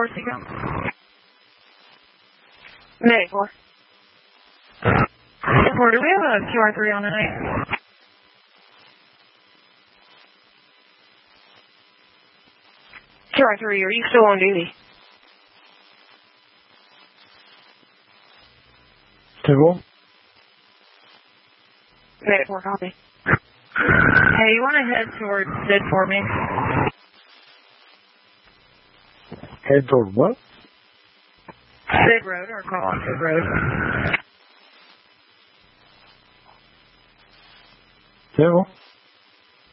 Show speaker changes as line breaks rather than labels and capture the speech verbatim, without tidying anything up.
Seagull. Medic four. four, do we have a Q R three on tonight? Q R three, are you still on duty?
Two.
Medic four, copy. Hey, you want to head towards S I D for me?
Head toward what?
S I D Road or call on S I D Road?
Two.